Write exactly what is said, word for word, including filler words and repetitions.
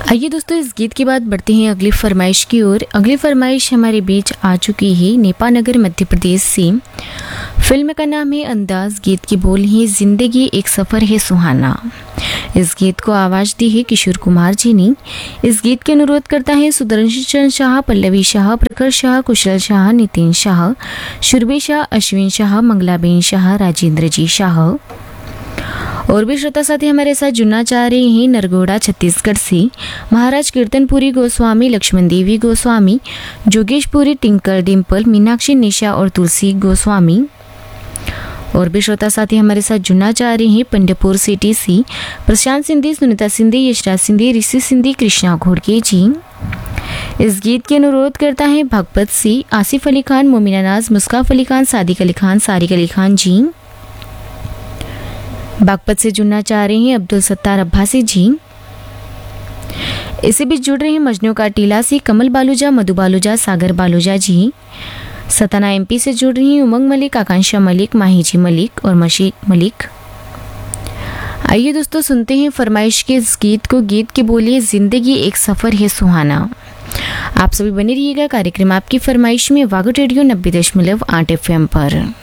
आइए दोस्तों, इस गीत के बाद बढ़ते हैं अगली फरमाइश की ओर। अगली फरमाइश हमारे बीच आ चुकी है नेपानगर मध्य प्रदेश से। फिल्म का नाम है अंदाज, गीत की बोल है जिंदगी एक सफ़र है सुहाना। इस गीत को आवाज़ दी है किशोर कुमार जी ने। इस गीत के अनुरोध करता है सुदर्शन शाह, पल्लवी शाह, प्रखर शाह, कुशल शाह, नितिन शाह, शुरबे शाह, अश्विन शाह, मंगलाबेन शाह, राजेंद्र जी शाह। और भी श्रोता साथी हमारे साथ जुड़ना चाह रहे हैं नरगोड़ा छत्तीसगढ़ से। महाराज कीर्तनपुरी गोस्वामी, लक्ष्मण देवी गोस्वामी, जोगेशपुरी, टिंकल डिम्पल, मीनाक्षी, निशा और तुलसी गोस्वामी। और भी श्रोता साथी हमारे साथ जुड़ना चाह रहे हैं पंडरपुर सिटी से। प्रशांत सिंधी, सुनीता सिंधी, यशराज सिंधी, ऋषि सिंधी, कृष्णा घोड़के जी। इस गीत के अनुरोध करता है भगपत से आसिफ अली खान, मोमिना नाज, मुस्काफ अली खान, सादिक अली खान, सारिक अली खान जी। बागपत से जुड़ना चाह रहे हैं अब्दुल सत्तार अब्बासी जी। इसी बीच जुड़ रहे हैं मजनू का टीला से कमल बालूजा, मधु बालूजा, सागर बालूजा जी। सतना एमपी से जुड़ रही हैं उमंग मलिक, आकांक्षा मलिक, माहिजी मलिक और मशीक मलिक। आइए दोस्तों, सुनते हैं फरमाइश के इस गीत को। गीत के बोलिए जिंदगी एक सफ़र है सुहाना। आप सभी बने रहिएगा कार्यक्रम आपकी फरमाइश में वागो रेडियो नब्बे दशमलव आठ एफ एम पर।